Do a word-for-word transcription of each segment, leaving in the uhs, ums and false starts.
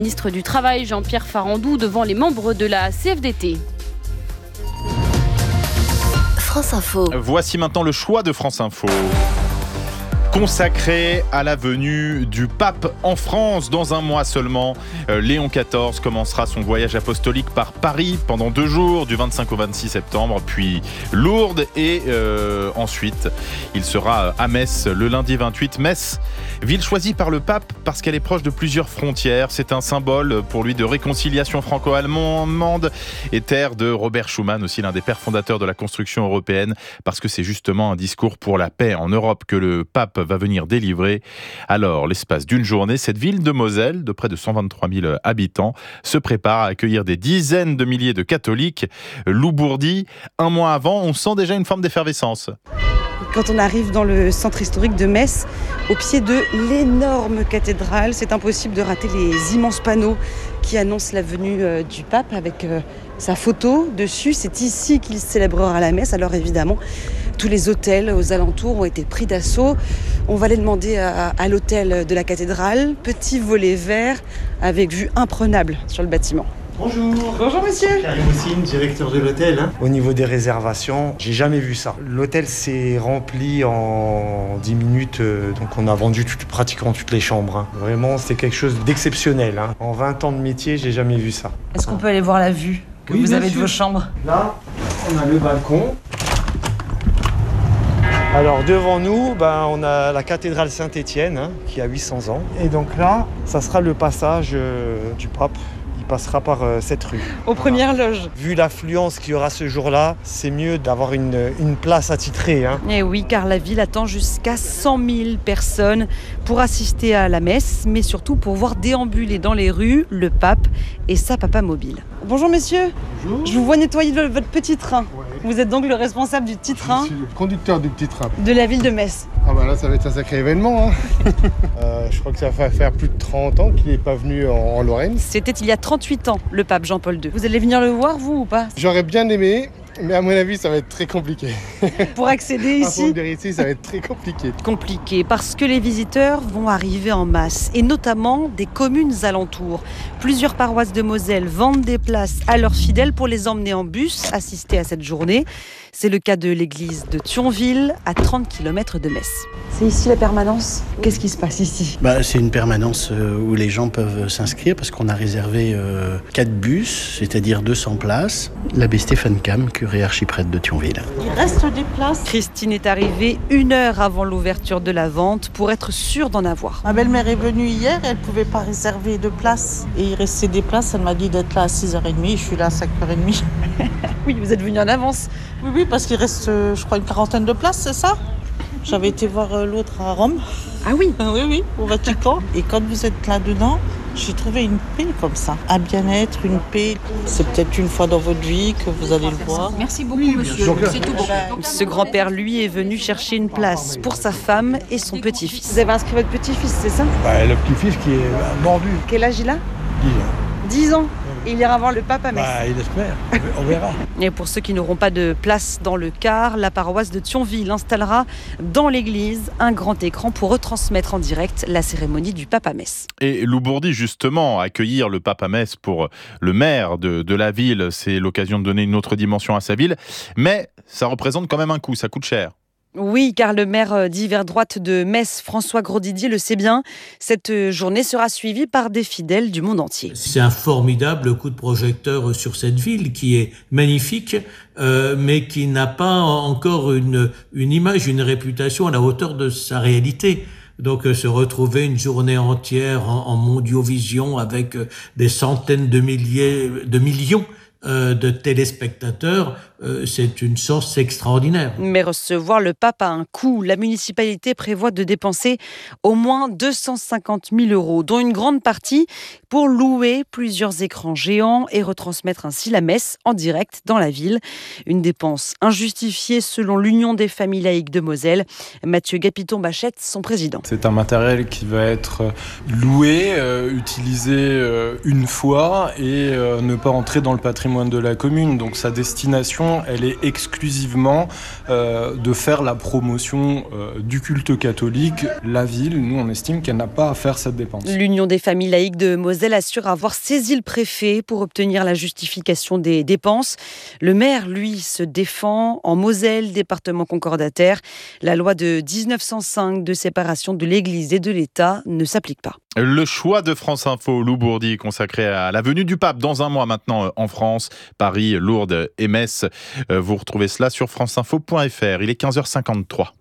Ministre du Travail, Jean-Pierre Farandou, devant les membres de la C F D T. France Info. Voici maintenant le choix de France Info. Consacré à la venue du pape en France dans un mois seulement. Euh, Léon quatorze commencera son voyage apostolique par Paris pendant deux jours, du vingt-cinq au vingt-six septembre, puis Lourdes et euh, ensuite il sera à Metz le lundi vingt-huit. Metz, ville choisie par le pape parce qu'elle est proche de plusieurs frontières. C'est un symbole pour lui de réconciliation franco-allemande et terre de Robert Schuman, aussi l'un des pères fondateurs de la construction européenne, parce que c'est justement un discours pour la paix en Europe que le pape va venir délivrer. Alors, l'espace d'une journée, cette ville de Moselle, de près de cent vingt-trois mille habitants, se prépare à accueillir des dizaines de milliers de catholiques. Lou Bourdi, un mois avant, on sent déjà une forme d'effervescence. Quand on arrive dans le centre historique de Metz, au pied de l'énorme cathédrale, c'est impossible de rater les immenses panneaux qui annoncent la venue euh, du pape avec euh, sa photo dessus. C'est ici qu'il célébrera la messe. Alors évidemment, tous les hôtels aux alentours ont été pris d'assaut. On va aller demander à, à l'hôtel de la cathédrale, petit volet vert avec vue imprenable sur le bâtiment. Bonjour. Bonjour monsieur. Karim Houssine, directeur de l'hôtel. Hein. Au niveau des réservations, j'ai jamais vu ça. L'hôtel s'est rempli en dix minutes, euh, donc on a vendu tout, pratiquement toutes les chambres. Hein. Vraiment, c'est quelque chose d'exceptionnel. Hein. En vingt ans de métier, j'ai jamais vu ça. Est-ce qu'on peut aller voir la vue que oui, vous avez sûr. de vos chambres? Là, on a le balcon. Alors devant nous, ben, on a la cathédrale Saint-Étienne hein, qui a huit cents ans. Et donc là, ça sera le passage euh, du pape. Il passera par euh, cette rue. Aux premières voilà. loges. Vu l'affluence qu'il y aura ce jour-là, c'est mieux d'avoir une, une place attitrée. Hein. Et oui, car la ville attend jusqu'à cent mille personnes pour assister à la messe, mais surtout pour voir déambuler dans les rues le pape et sa papa mobile. Bonjour messieurs. Bonjour. Je vous vois nettoyer le, votre petit train. Ouais. Vous êtes donc le responsable du petit train Je suis le conducteur du petit train. de la ville de Metz. Ah bah là, ça va être un sacré événement. Hein. euh, je crois que ça va faire plus de trente ans qu'il n'est pas venu en, en Lorraine. C'était il y a trente-huit ans, le pape Jean-Paul deux. Vous allez venir le voir, vous, ou pas? J'aurais bien aimé, mais à mon avis, ça va être très compliqué. Pour accéder Pour ici venir ici, ça va être très compliqué. Compliqué, parce que les visiteurs vont arriver en masse, et notamment des communes alentours. Plusieurs paroisses de Moselle vendent des places à leurs fidèles pour les emmener en bus, assister à cette journée. C'est le cas de l'église de Thionville, à trente kilomètres de Metz. C'est ici la permanence. Qu'est-ce qui se passe ici? Bah, c'est une permanence où les gens peuvent s'inscrire parce qu'on a réservé euh, quatre bus, c'est-à-dire deux cents places. L'abbé Stéphane Cam, curé archiprêtre de Thionville. Il reste des places. Christine est arrivée une heure avant l'ouverture de la vente pour être sûre d'en avoir. Ma belle-mère est venue hier, elle ne pouvait pas réserver de place. Et il restait des places, elle m'a dit d'être là à six heures trente, je suis là à cinq heures trente. Oui, vous êtes venue en avance. Oui, oui, parce qu'il reste, euh, je crois, une quarantaine de places, c'est ça? J'avais été voir euh, l'autre à Rome. Ah oui? Oui, oui, au Vatican. Et quand vous êtes là-dedans, j'ai trouvé une paix comme ça. Un bien-être, une paix. C'est peut-être une fois dans votre vie que vous allez le voir. Merci beaucoup, monsieur. C'est tout bon. Ce grand-père, lui, est venu chercher une place pour sa femme et son petit-fils. Vous avez inscrit votre petit-fils, c'est ça? Bah, le petit-fils qui est mordu. Quel âge il a? dix ans. Et il ira voir le pape à Metz. Bah, il espère, on verra. Et pour ceux qui n'auront pas de place dans le car, la paroisse de Thionville installera dans l'église un grand écran pour retransmettre en direct la cérémonie du pape à Metz. Et Lou Bourdi, justement, accueillir le pape à Metz pour le maire de, de la ville, c'est l'occasion de donner une autre dimension à sa ville. Mais ça représente quand même un coût, ça coûte cher. Oui, car le maire d'hiver droite de Metz, François Grosdidier, le sait bien. Cette journée sera suivie par des fidèles du monde entier. C'est un formidable coup de projecteur sur cette ville qui est magnifique, euh, mais qui n'a pas encore une, une image, une réputation à la hauteur de sa réalité. Donc euh, se retrouver une journée entière en, en mondiovision avec euh, des centaines de milliers, de millions Euh, de téléspectateurs, euh, c'est une source extraordinaire. Mais recevoir le pape a un coût. La municipalité prévoit de dépenser au moins deux cent cinquante mille euros, dont une grande partie pour louer plusieurs écrans géants et retransmettre ainsi la messe en direct dans la ville. Une dépense injustifiée selon l'Union des familles laïques de Moselle. Mathieu Gapiton-Bachette, son président. C'est un matériel qui va être loué, euh, utilisé euh, une fois et euh, ne pas entrer dans le patrimoine de la commune. Donc sa destination mission, elle est exclusivement euh, de faire la promotion euh, du culte catholique. La ville, nous, on estime qu'elle n'a pas à faire cette dépense. L'Union des familles laïques de Moselle assure avoir saisi le préfet pour obtenir la justification des dépenses. Le maire, lui, se défend. En Moselle, département concordataire, la loi de dix-neuf cent cinq de séparation de l'Église et de l'État ne s'applique pas. Le choix de France Info, Lou Bourdi, consacré à la venue du pape dans un mois maintenant en France, Paris, Lourdes et Metz. Vous retrouvez cela sur franceinfo point f r. Il est quinze heures cinquante-trois.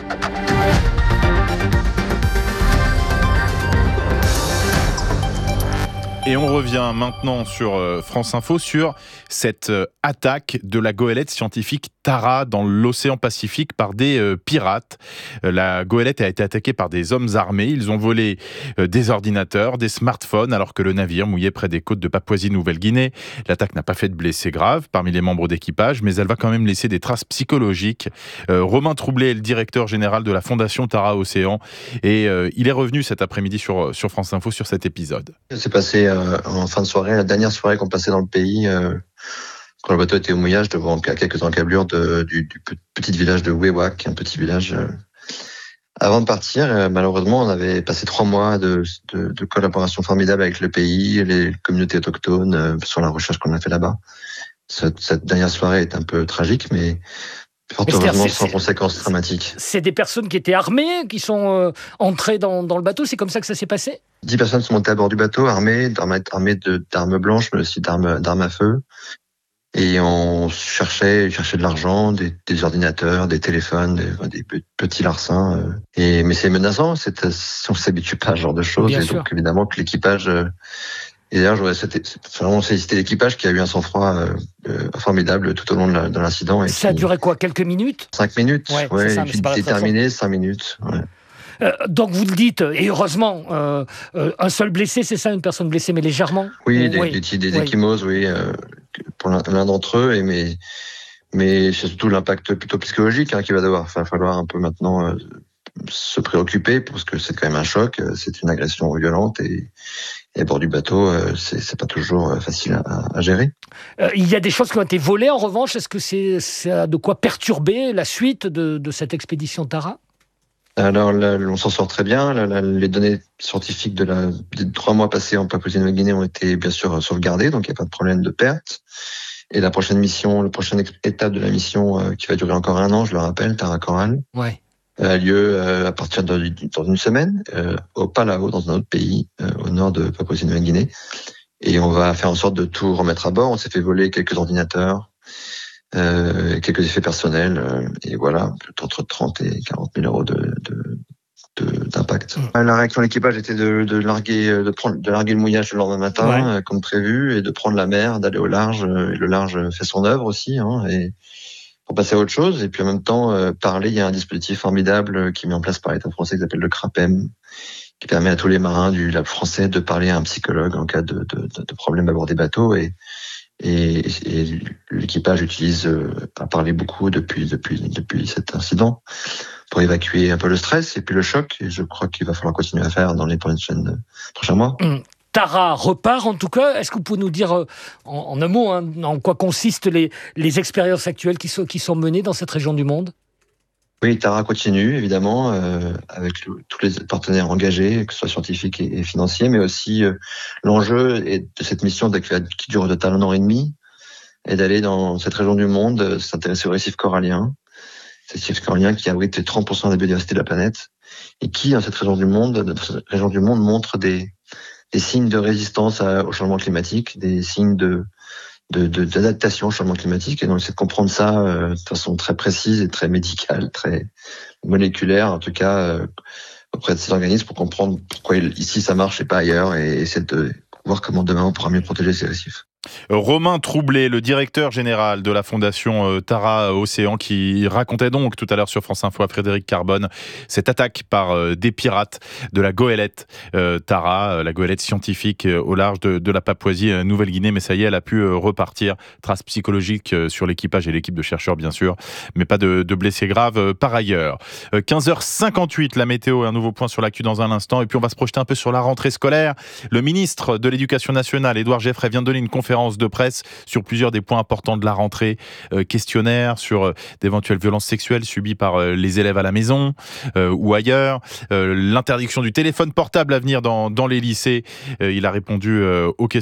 Et on revient maintenant sur France Info sur cette attaque de la goélette scientifique Tara dans l'océan Pacifique par des euh, pirates. La goélette a été attaquée par des hommes armés. Ils ont volé euh, des ordinateurs, des smartphones, alors que le navire mouillait près des côtes de Papouasie-Nouvelle-Guinée. L'attaque n'a pas fait de blessés graves parmi les membres d'équipage, mais elle va quand même laisser des traces psychologiques. Euh, Romain Troublé est le directeur général de la Fondation Tara Océan et euh, il est revenu cet après-midi sur, sur France Info sur cet épisode. C'est passé euh, en fin de soirée, la dernière soirée qu'on passait dans le pays. Euh... Quand le bateau était au mouillage, devant quelques encablures de, du, du petit village de Wewak, un petit village. Euh, avant de partir, euh, malheureusement, on avait passé trois mois de, de, de collaboration formidable avec le pays, les communautés autochtones, euh, sur la recherche qu'on a fait là-bas. Cette, cette dernière soirée est un peu tragique, mais fort heureusement sans conséquences dramatiques. C'est des personnes qui étaient armées, qui sont euh, entrées dans, dans le bateau, c'est comme ça que ça s'est passé ? Dix personnes sont montées à bord du bateau, armées, d'armes, armées de, d'armes blanches, mais aussi d'armes, d'armes à feu. Et on cherchait, cherchait de l'argent, des, des ordinateurs, des téléphones, des, des petits larcins. Euh. Et mais c'est menaçant, c'est, on s'habitue pas à ce genre de choses. Bien et sûr. Donc évidemment que l'équipage. Euh, et d'ailleurs, j'aurais vraiment félicité l'équipage qui a eu un sang-froid euh, euh, formidable tout au long de, la, de l'incident. Et ça qui, a duré quoi, quelques minutes ? Cinq minutes. Ouais, ouais c'est ça, et puis déterminé, cinq minutes. Ouais. Euh, donc vous le dites, et heureusement, euh, euh, un seul blessé, c'est ça, une personne blessée, mais légèrement ? Oui, des, oui. des, des, des oui. échymoses, oui, euh, pour l'un, l'un d'entre eux, et mais, mais c'est surtout l'impact plutôt psychologique hein, qu'il va devoir enfin, falloir un peu maintenant euh, se préoccuper, parce que c'est quand même un choc, c'est une agression violente, et, et à bord du bateau, euh, c'est, c'est pas toujours facile à, à gérer. Euh, il y a des choses qui ont été volées, en revanche, est-ce que c'est, ça a de quoi perturber la suite de, de cette expédition Tara ? Alors, là, on s'en sort très bien. Là, là, les données scientifiques de la, des trois mois passés en Papouasie-Nouvelle-Guinée ont été bien sûr sauvegardées, donc il n'y a pas de problème de perte. Et la prochaine mission, la prochaine étape de la mission, euh, qui va durer encore un an, je le rappelle, Tara Coral, ouais. a lieu euh, à partir de dans une semaine euh, au Palau, dans un autre pays, euh, au nord de Papouasie-Nouvelle-Guinée. Et on va faire en sorte de tout remettre à bord. On s'est fait voler quelques ordinateurs. Euh, quelques effets personnels, euh, et voilà, entre trente et quarante mille euros de, de, de, d'impact. Mmh. La réaction de l'équipage était de, de larguer, de prendre, de larguer le mouillage le lendemain matin, ouais. euh, comme prévu, et de prendre la mer, d'aller au large, euh, et le large fait son œuvre aussi, hein, et pour passer à autre chose, et puis en même temps, euh, parler, il y a un dispositif formidable qui est mis en place par l'État français qui s'appelle le CRAPEM, qui permet à tous les marins du lac français de parler à un psychologue en cas de, de, de, de problème à bord des bateaux, et Et, et l'équipage utilise, euh, a parlé beaucoup depuis depuis depuis cet incident pour évacuer un peu le stress et puis le choc. Et je crois qu'il va falloir continuer à faire dans les prochaines, prochains mois. Mmh. Tara repart en tout cas. Est-ce que vous pouvez nous dire euh, en, en un mot hein, en quoi consistent les les expériences actuelles qui sont qui sont menées dans cette région du monde ? Oui, Tara continue évidemment euh, avec le, tous les partenaires engagés, que ce soit scientifiques et, et financiers, mais aussi euh, l'enjeu est de cette mission qui dure de un an et demi, est d'aller dans cette région du monde, euh, s'intéresser au récif corallien, ce récif corallien qui abrite trente pour cent de la biodiversité de la planète et qui, dans cette région du monde, dans cette région du monde, montre des, des signes de résistance à, au changement climatique, des signes de De, de, d'adaptation au changement climatique, et donc c'est de comprendre ça euh, de façon très précise et très médicale, très moléculaire, en tout cas euh, auprès de ces organismes, pour comprendre pourquoi ici ça marche et pas ailleurs, et essayer de voir comment demain on pourra mieux protéger ces récifs. Romain Troublé, le directeur général de la Fondation Tara Océan, qui racontait donc tout à l'heure sur France Info à Frédéric Carbone cette attaque par des pirates de la goélette Tara, la goélette scientifique au large de, de la Papouasie-Nouvelle-Guinée. Mais ça y est, elle a pu repartir. Traces psychologiques sur l'équipage et l'équipe de chercheurs, bien sûr, mais pas de, de blessés graves par ailleurs. quinze heures cinquante-huit, la météo, un nouveau point sur l'actu dans un instant. Et puis on va se projeter un peu sur la rentrée scolaire. Le ministre de l'Éducation nationale, Édouard Geoffray, vient de donner une conférence conférence de presse sur plusieurs des points importants de la rentrée. Euh, questionnaire sur euh, d'éventuelles violences sexuelles subies par euh, les élèves à la maison euh, ou ailleurs. Euh, l'interdiction du téléphone portable à venir dans, dans les lycées. Euh, il a répondu euh, aux questions